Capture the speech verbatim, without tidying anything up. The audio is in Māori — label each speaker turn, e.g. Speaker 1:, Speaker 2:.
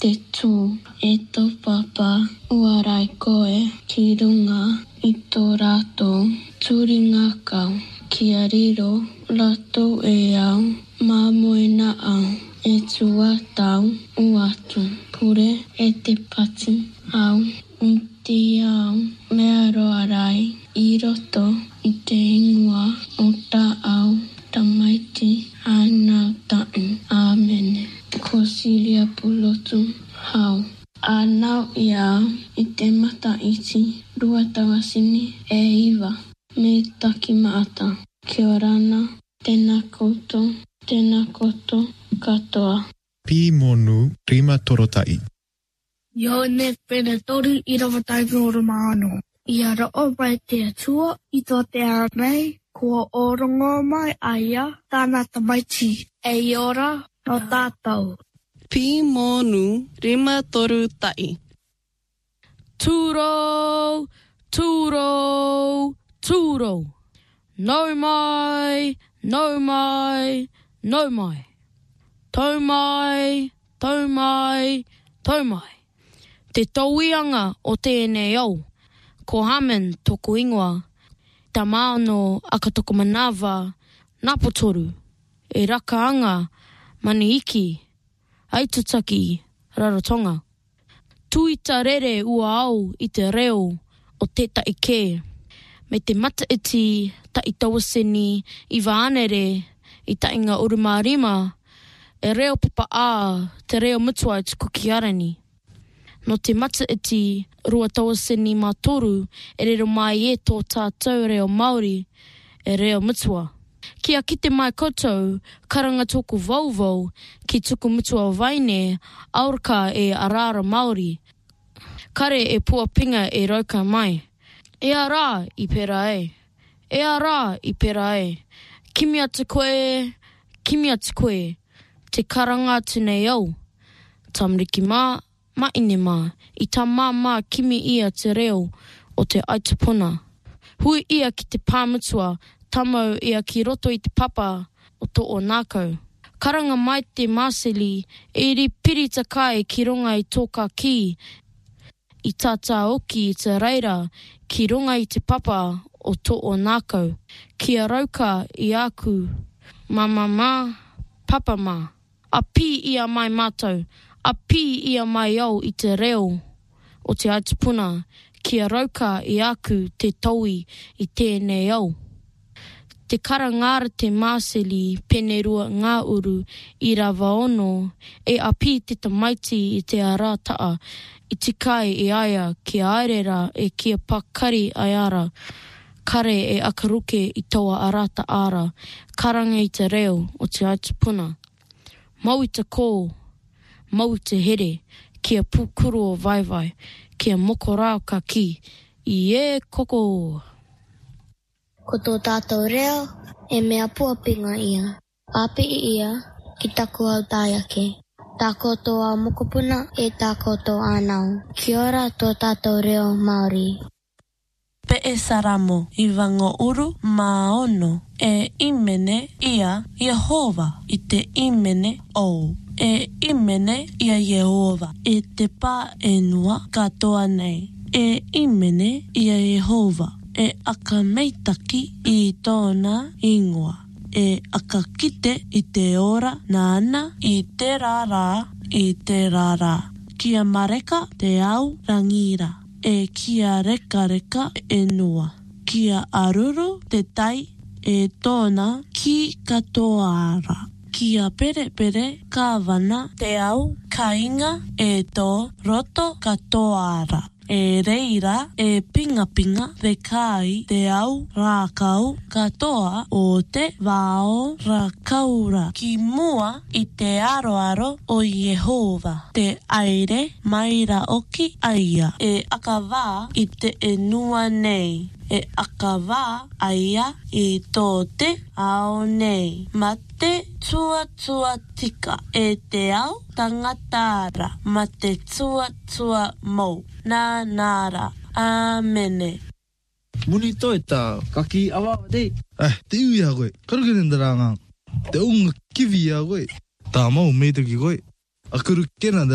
Speaker 1: te tū e tō papa uarai koe ki runga i tō rātou tūringa kau. Kia riro rātou e au mā moena au e tua tau uatu. Pure e te pati au i te au mea roa rai i roto i te ingoa o tā au tamaiti anau taʻi. Āmene. Ko Silia Pulotu hau. Anau i au i te mata iti rua tawasini e iwa me taki maata. Kia orana, tēnā koutou, tēnā koto katoa.
Speaker 2: Pi monu rima torotai.
Speaker 3: Yo ne pene toru i rawatai ngoro maano. I ara o mai te atua i tō te ara nei, kua orongo mai aia tāna tamaiti e i ora no tātou.
Speaker 4: Pi monu rima toru tai. Tūro, tūro, tūro. No mai, no mai, no mai. Tau mai, tau mai, tau mai. Te tauianga o tēnei au. Ko Haman toko ingoa. Ta maano akatoko manawa, napotoru. E rakaanga, mani iki. Aitutaki, rarotonga. Tuita rere ua au i te reo o te taike. Me te mata iti ta i tawaseni i waanere i ta inga urumarima. E reo papa a te reo mutua i tuku ki arani. No te mata iti rua tawaseni mā toru e rero mai e tō tātou reo Māori e reo mutua. Kia kite mai koutou, karanga tōku vauvau, ki tuku mutua waine, auraka e arara Māori. Kare e pua pinga e rauka mai. E ara i pera e. E ara i pera e. Kimi atu koe, kimi atu koe. Te karanga atu nei au. Tamariki mā, maine mā, i tā mā mā kimi ia te reo o te aitapuna. Hui ia ki te pāmutua, tamau ia ki roto i te papa o tō o nākau. Karanga mai te māseli, e ri pirita kai ki runga i tōka ki, i tātā oki i te reira, ki runga i te papa o tō o nākau. Kia rauka i aku, mama mā, papa mā. A pi ia mai mātou, a pi ia mai au i te reo o te aitapuna, kia rauka i aku te taui i tēnei au. Te karangara te māseli pene rua ngā uru i rawa ono, e api te tamaiti i te arataa, i te kai i aia ki aerera e kia pakari ai ara. Kare e akaruke i toa arata ara, karanga i te reo o te aitapuna. Mau i te kō, mau i te here, kia pukuru o vaivai, kia moko rao ka ki, i e koko.
Speaker 5: Ko tō tātou reo, e mea puapinga ia. Api i ia, ki taku au tāiake. Tā koutou au mokopuna, e tā koutou ānau. Kia ora tō tātou reo Māori.
Speaker 6: Pe e saramo i wango uru mā ono, e imene ia Yehova i te imene ou. E imene ia Yehova, e te pā enua katoa nei. E imene ia Yehova. E aka meitaki i tōna ingoa. E aka kite i te ora nāna i te rārā i te rārā. Kia mareka te au rangira. E kia reka reka e noa. Kia aruru te tai e tōna ki katoara. Kia pere pere ka wana te au kainga e tō roto katoara. E reira e pinga pinga re kai te au rākau katoa o te wāo rākaura. Ki mua i te aro aro o Yehova. Te aire maira oki aia. E akawā i te enua nei. E akawā aia i tō te ao nei. Ma te tua tua tika e te au tangatara. Ma te tua tua mou. Nā nāra. Āmene.
Speaker 7: Muni toi tā kaki awa dei. Eh, te ui a koe. Karuke nendara ngā. Te unga kiwi a koe. Tā mau meitaki koe. Akuru kena